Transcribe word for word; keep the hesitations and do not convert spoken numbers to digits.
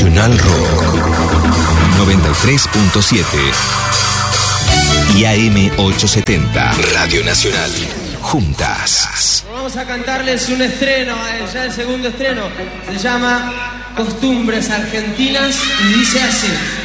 Nacional Rock noventa y tres punto siete y A M ochocientos setenta Radio Nacional. Juntas. Vamos a cantarles un estreno, ya el segundo estreno. Se llama Costumbres Argentinas y dice así.